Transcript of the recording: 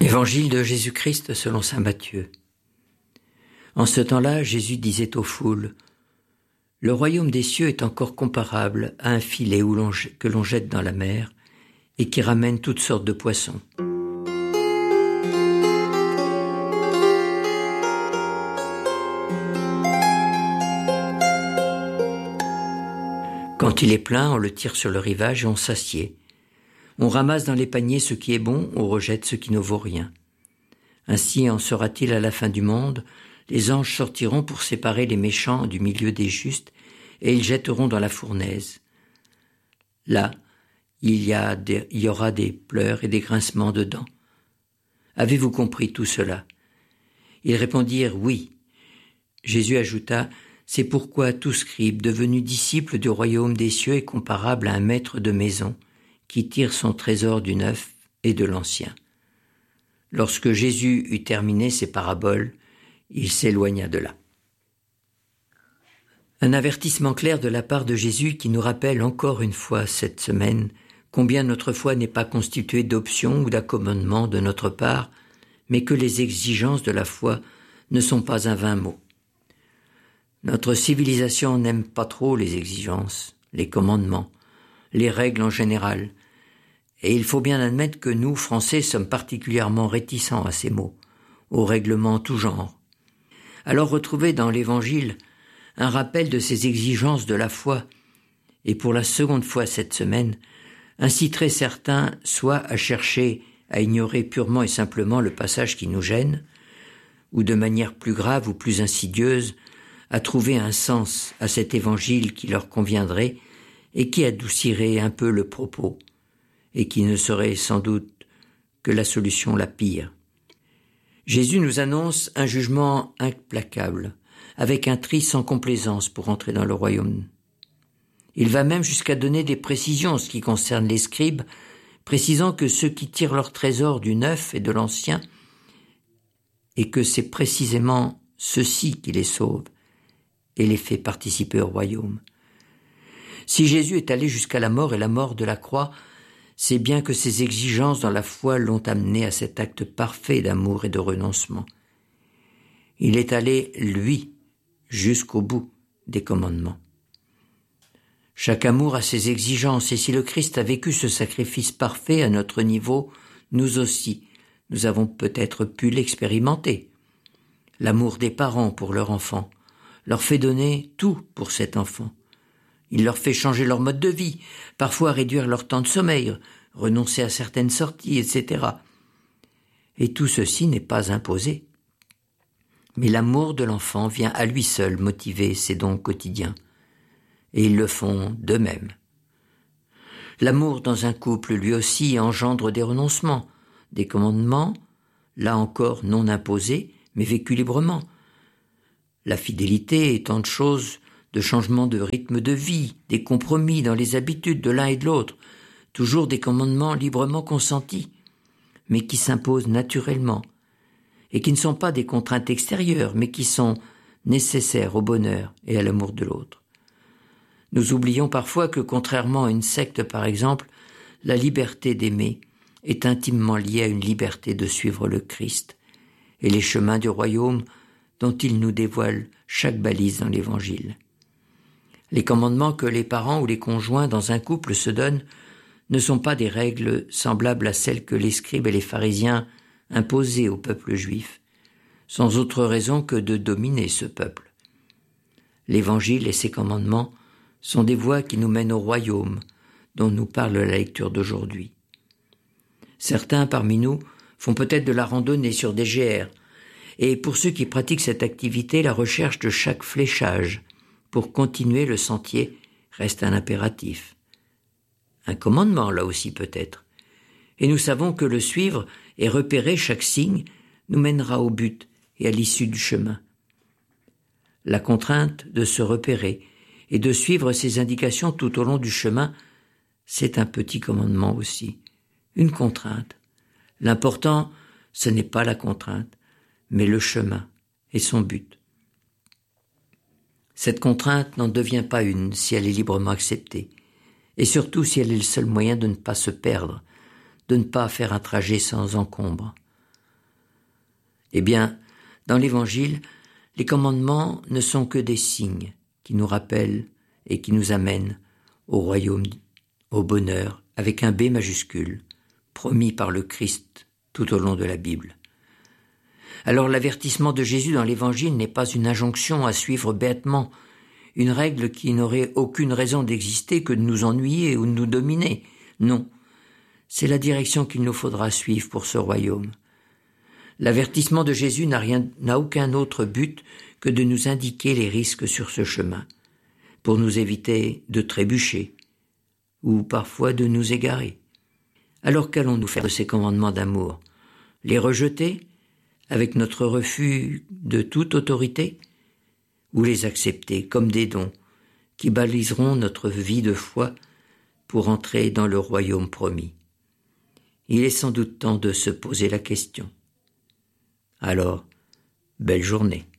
Évangile de Jésus-Christ selon saint Matthieu. En ce temps-là, Jésus disait aux foules : « Le royaume des cieux est encore comparable à un filet que l'on jette dans la mer et qui ramène toutes sortes de poissons. » Quand il est plein, on le tire sur le rivage et on s'assied. On ramasse dans les paniers ce qui est bon, on rejette ce qui ne vaut rien. Ainsi en sera-t-il à la fin du monde. Les anges sortiront pour séparer les méchants du milieu des justes, et ils jetteront dans la fournaise. Là, il y aura des pleurs et des grincements de dents. Avez-vous compris tout cela ? Ils répondirent oui. Jésus ajouta : c'est pourquoi tout scribe devenu disciple du royaume des cieux est comparable à un maître de maison qui tire son trésor du neuf et de l'ancien. Lorsque Jésus eut terminé ses paraboles, il s'éloigna de là. Un avertissement clair de la part de Jésus qui nous rappelle encore une fois cette semaine combien notre foi n'est pas constituée d'options ou d'accommodements de notre part, mais que les exigences de la foi ne sont pas un vain mot. Notre civilisation n'aime pas trop les exigences, les commandements, les règles en général, et il faut bien admettre que nous, Français, sommes particulièrement réticents à ces mots, aux règlements en tout genre. Alors retrouvez dans l'Évangile un rappel de ces exigences de la foi, et pour la seconde fois cette semaine, inciterait certains soit à chercher à ignorer purement et simplement le passage qui nous gêne, ou de manière plus grave ou plus insidieuse, à trouver un sens à cet Évangile qui leur conviendrait et qui adoucirait un peu le propos, et qui ne serait sans doute que la solution la pire. Jésus nous annonce un jugement implacable, avec un tri sans complaisance pour entrer dans le royaume. Il va même jusqu'à donner des précisions en ce qui concerne les scribes, précisant que ceux qui tirent leur trésor du neuf et de l'ancien, et que c'est précisément ceux-ci qui les sauvent et les fait participer au royaume. Si Jésus est allé jusqu'à la mort et la mort de la croix, c'est bien que ses exigences dans la foi l'ont amené à cet acte parfait d'amour et de renoncement. Il est allé, lui, jusqu'au bout des commandements. Chaque amour a ses exigences, et si le Christ a vécu ce sacrifice parfait à notre niveau, nous aussi, nous avons peut-être pu l'expérimenter. L'amour des parents pour leur enfant leur fait donner tout pour cet enfant. Il leur fait changer leur mode de vie, parfois réduire leur temps de sommeil, renoncer à certaines sorties, etc. Et tout ceci n'est pas imposé. Mais l'amour de l'enfant vient à lui seul motiver ses dons quotidiens. Et ils le font d'eux-mêmes. L'amour dans un couple, lui aussi, engendre des renoncements, des commandements, là encore non imposés, mais vécus librement. La fidélité est tant de choses, de changements de rythme de vie, des compromis dans les habitudes de l'un et de l'autre, toujours des commandements librement consentis, mais qui s'imposent naturellement, et qui ne sont pas des contraintes extérieures, mais qui sont nécessaires au bonheur et à l'amour de l'autre. Nous oublions parfois que, contrairement à une secte par exemple, la liberté d'aimer est intimement liée à une liberté de suivre le Christ et les chemins du royaume dont il nous dévoile chaque balise dans l'Évangile. Les commandements que les parents ou les conjoints dans un couple se donnent ne sont pas des règles semblables à celles que les scribes et les pharisiens imposaient au peuple juif, sans autre raison que de dominer ce peuple. L'Évangile et ses commandements sont des voies qui nous mènent au royaume dont nous parle la lecture d'aujourd'hui. Certains parmi nous font peut-être de la randonnée sur des GR, et pour ceux qui pratiquent cette activité, la recherche de chaque fléchage pour continuer le sentier reste un impératif. Un commandement là aussi peut-être. Et nous savons que le suivre et repérer chaque signe nous mènera au but et à l'issue du chemin. La contrainte de se repérer et de suivre ces indications tout au long du chemin, c'est un petit commandement aussi, une contrainte. L'important, ce n'est pas la contrainte, mais le chemin et son but. Cette contrainte n'en devient pas une si elle est librement acceptée, et surtout si elle est le seul moyen de ne pas se perdre, de ne pas faire un trajet sans encombre. Eh bien, dans l'Évangile, les commandements ne sont que des signes qui nous rappellent et qui nous amènent au royaume, au bonheur, avec un B majuscule, promis par le Christ tout au long de la Bible. Alors l'avertissement de Jésus dans l'Évangile n'est pas une injonction à suivre bêtement, une règle qui n'aurait aucune raison d'exister que de nous ennuyer ou de nous dominer. Non, c'est la direction qu'il nous faudra suivre pour ce royaume. L'avertissement de Jésus n'a aucun autre but que de nous indiquer les risques sur ce chemin, pour nous éviter de trébucher, ou parfois de nous égarer. Alors qu'allons-nous faire de ces commandements d'amour? Les rejeter, avec notre refus de toute autorité, ou les accepter comme des dons qui baliseront notre vie de foi pour entrer dans le royaume promis? Il est sans doute temps de se poser la question. Alors, belle journée.